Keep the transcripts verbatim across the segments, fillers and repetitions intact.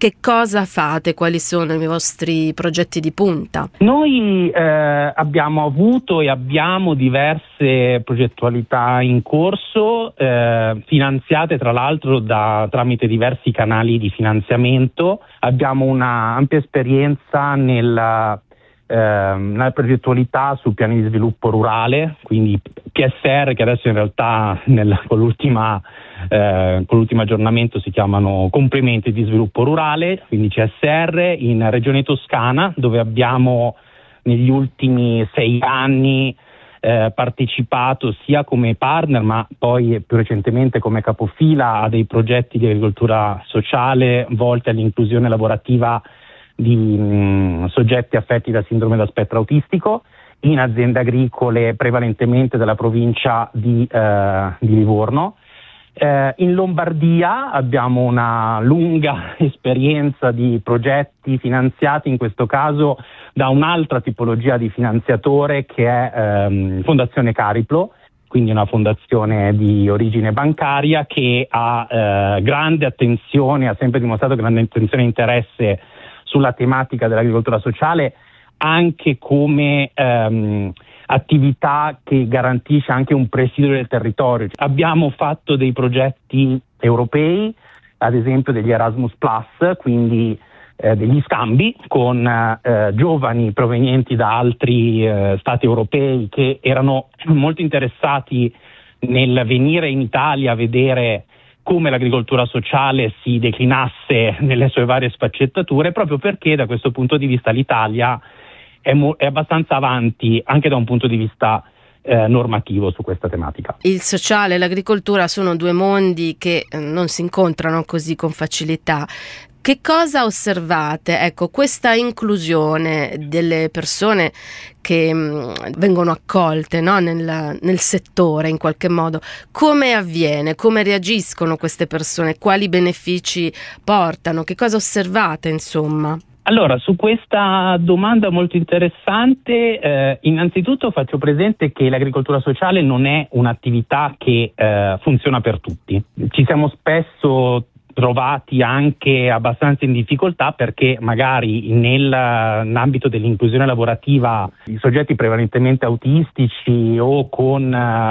Che cosa fate? Quali sono i vostri progetti di punta? Noi eh, abbiamo avuto e abbiamo diverse progettualità in corso, eh, finanziate tra l'altro da, tramite diversi canali di finanziamento. Abbiamo una ampia esperienza nella, eh, nella progettualità su piani di sviluppo rurale, quindi P S R, che adesso in realtà nel, con l'ultima Eh, con l'ultimo aggiornamento si chiamano complementi di sviluppo rurale, quindi C S R, in Regione Toscana, dove abbiamo negli ultimi sei anni eh, partecipato sia come partner, ma poi più recentemente come capofila a dei progetti di agricoltura sociale volti all'inclusione lavorativa di mh, soggetti affetti da sindrome da spettro autistico in aziende agricole prevalentemente della provincia di, eh, di Livorno. Eh, in Lombardia abbiamo una lunga esperienza di progetti finanziati, in questo caso da un'altra tipologia di finanziatore che è ehm, Fondazione Cariplo, quindi una fondazione di origine bancaria che ha eh, grande attenzione, ha sempre dimostrato grande attenzione e interesse sulla tematica dell'agricoltura sociale, anche come ehm, attività che garantisce anche un presidio del territorio. Abbiamo fatto dei progetti europei, ad esempio degli Erasmus Plus, quindi eh, degli scambi con eh, giovani provenienti da altri eh, stati europei che erano molto interessati nel venire in Italia a vedere come l'agricoltura sociale si declinasse nelle sue varie sfaccettature, proprio perché da questo punto di vista l'Italia è, mo- è abbastanza avanti anche da un punto di vista eh, normativo su questa tematica. Il sociale e l'agricoltura sono due mondi che eh, non si incontrano così con facilità. Che cosa osservate? Ecco, questa inclusione delle persone che mh, vengono accolte, no, nel, nel settore in qualche modo, come avviene? Come reagiscono queste persone? Quali benefici portano? Che cosa osservate, insomma? Allora, su questa domanda molto interessante, eh, innanzitutto faccio presente che l'agricoltura sociale non è un'attività che eh, funziona per tutti. Ci siamo spesso trovati anche abbastanza in difficoltà perché magari nel, nell'ambito dell'inclusione lavorativa i soggetti prevalentemente autistici o con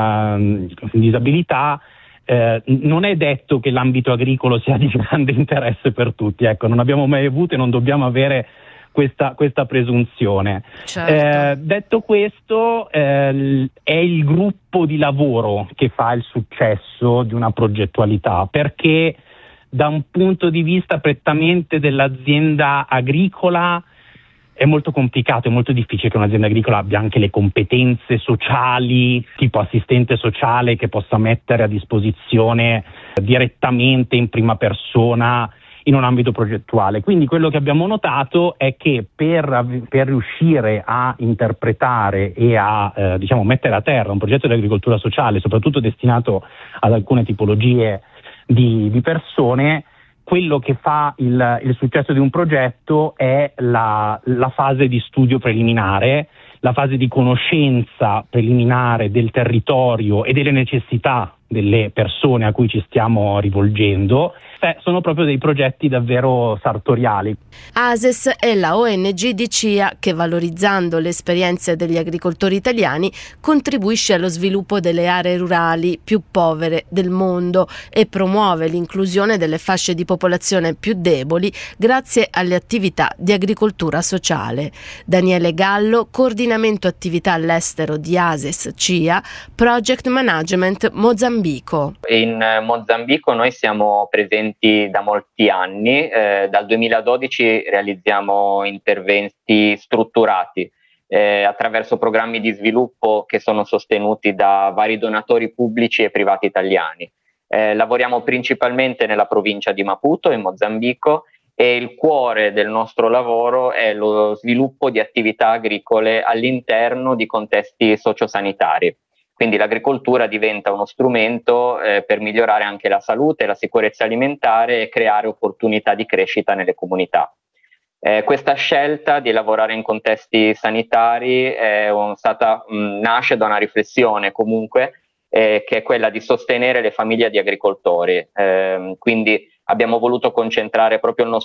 uh, disabilità eh, non è detto che l'ambito agricolo sia di grande interesse per tutti. Ecco, non abbiamo mai avuto e non dobbiamo avere questa, questa presunzione. Certo. Eh, detto questo, eh, è il gruppo di lavoro che fa il successo di una progettualità, perché da un punto di vista prettamente dell'azienda agricola è molto complicato, è molto difficile che un'azienda agricola abbia anche le competenze sociali, tipo assistente sociale, che possa mettere a disposizione direttamente in prima persona in un ambito progettuale. Quindi quello che abbiamo notato è che per, per riuscire a interpretare e a eh, diciamo mettere a terra un progetto di agricoltura sociale, soprattutto destinato ad alcune tipologie Di, di persone, quello che fa il, il successo di un progetto è la, la fase di studio preliminare, la fase di conoscenza preliminare del territorio e delle necessità delle persone a cui ci stiamo rivolgendo. Beh, sono proprio dei progetti davvero sartoriali. ASES è la O N G di C I A che, valorizzando le esperienze degli agricoltori italiani, contribuisce allo sviluppo delle aree rurali più povere del mondo e promuove l'inclusione delle fasce di popolazione più deboli grazie alle attività di agricoltura sociale. Daniele Gallo, coordinamento attività all'estero di ASES C I A, Project Management Mozambico. In Mozambico noi siamo presenti da molti anni, eh, dal duemiladodici realizziamo interventi strutturati eh, attraverso programmi di sviluppo che sono sostenuti da vari donatori pubblici e privati italiani. Eh, lavoriamo principalmente nella provincia di Maputo, in Mozambico, e il cuore del nostro lavoro è lo sviluppo di attività agricole all'interno di contesti sociosanitari. Quindi l'agricoltura diventa uno strumento eh, per migliorare anche la salute, la sicurezza alimentare e creare opportunità di crescita nelle comunità. Eh, questa scelta di lavorare in contesti sanitari è un, stata, mh, nasce da una riflessione comunque eh, che è quella di sostenere le famiglie di agricoltori. Eh, quindi abbiamo voluto concentrare proprio il nostro